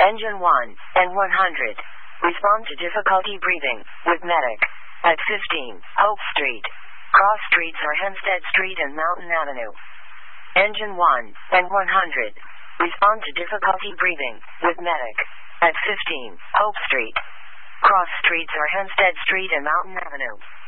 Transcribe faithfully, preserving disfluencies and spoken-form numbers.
Engine one and one hundred. Respond to difficulty breathing with medic. At fifteen, Hope Street. Cross streets are Hempstead Street and Mountain Avenue. Engine one and one hundred. Respond to difficulty breathing with medic. At fifteen, Hope Street. Cross streets are Hempstead Street and Mountain Avenue.